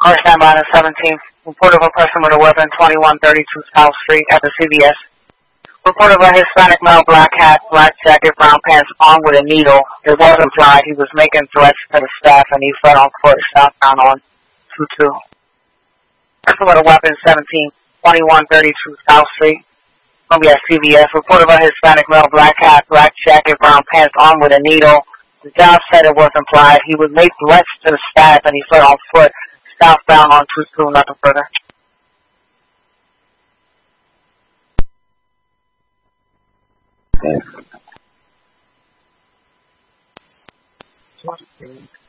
Car standby on 17. Report of a person with a weapon, 2132 South Street at the CVS. Report of a Hispanic male, black hat, black jacket, brown pants, armed with a needle. It was implied he was making threats to the staff and he fell on foot, southbound on 22. Person with a weapon, 17, 2132 South Street. Gonna be at CVS. Report of a Hispanic male, black hat, black jacket, brown pants, armed with a needle. The job said it was implied he would make threats to the staff and he fell on foot, southbound on 22, nothing further. Yes.